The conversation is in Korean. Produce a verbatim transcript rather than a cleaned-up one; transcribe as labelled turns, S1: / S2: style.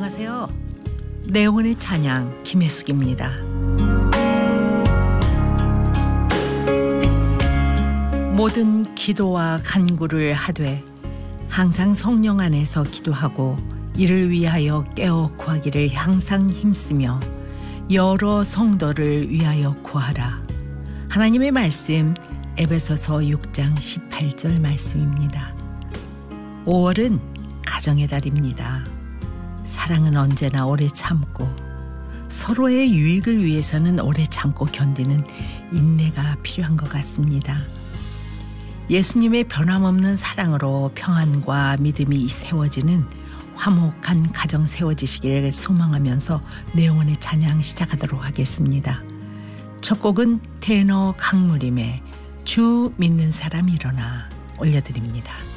S1: 안녕하세요. 내 영혼의 찬양 김혜숙입니다. 모든 기도와 간구를 하되 항상 성령 안에서 기도하고 이를 위하여 깨어 구하기를 항상 힘쓰며 여러 성도를 위하여 구하라. 하나님의 말씀 에베소서 육 장 십팔 절 말씀입니다. 오월은 가정의 달입니다. 사랑은 언제나 오래 참고 서로의 유익을 위해서는 오래 참고 견디는 인내가 필요한 것 같습니다. 예수님의 변함없는 사랑으로 평안과 믿음이 세워지는 화목한 가정 세워지시기를 소망하면서 내 영혼의 찬양 시작하도록 하겠습니다. 첫 곡은 테너 강무림의 주 믿는 사람 일어나 올려드립니다.